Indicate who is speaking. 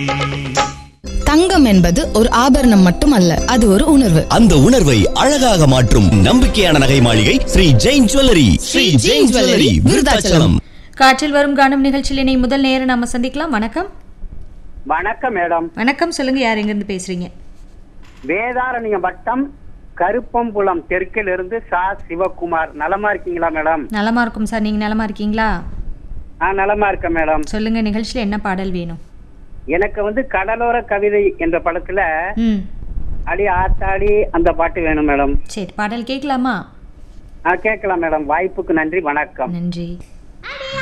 Speaker 1: தங்கம் என்பது ஒரு ஆபரணம் மட்டுமல்ல, அது ஒரு உணர்வு.
Speaker 2: அந்த உணர்வை அழகாக மாற்றும் நம்பிக்கையான நகை மாளிகை ஸ்ரீ ஜெயின் ஜுவல்லரி. ஸ்ரீ ஜெயின் ஜுவல்லரி, விருதாச்சலம்.
Speaker 3: காற்றில் வரும் காணும் நிகழ்ச்சியில் இணை முதல் நேரம் நாம சந்திக்கலாம். வணக்கம்.
Speaker 4: வணக்கம் மேடம்.
Speaker 3: வணக்கம், சொல்லுங்க, யார் எங்க இருந்து பேசுறீங்க?
Speaker 4: வேதாரண்யம் வட்டம் கருப்பம்புலம் தெற்கில் இருந்து சா சிவகுமார். நலமா இருக்கீங்களா மேடம்?
Speaker 3: நலமா இருக்கும் சார், நீங்க நலமா இருக்கீங்களா?
Speaker 4: நலமா இருக்கேன் மேடம்.
Speaker 3: சொல்லுங்க, நிகழ்ச்சியில என்ன பாடல் வேணும்?
Speaker 4: எனக்கு கடலோர கவிதை என்ற படத்துல அடி ஆத்தாடி அந்த பாட்டு வேணும் மேடம்.
Speaker 3: சரி, பாடல் கேட்கலாமா?
Speaker 4: கேட்கலாம் மேடம். வாய்ப்புக்கு நன்றி, வணக்கம்.
Speaker 3: நன்றி.